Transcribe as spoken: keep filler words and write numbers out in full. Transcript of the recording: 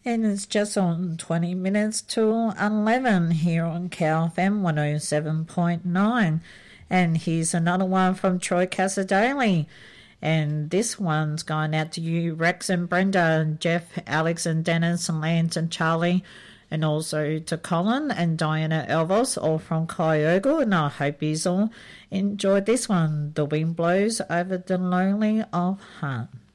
And it's just on twenty minutes to eleven here on K F M one oh seven point nine. And here's another one from Troy Casadale. And this one's going out to you, Rex and Brenda, Jeff, Alex and Dennis, and Lance and Charlie, and also to Colin and Diana Elvos, all from Kyogo. And I hope you all enjoyed this one. The Wind Blows Over the Lonely of Heart.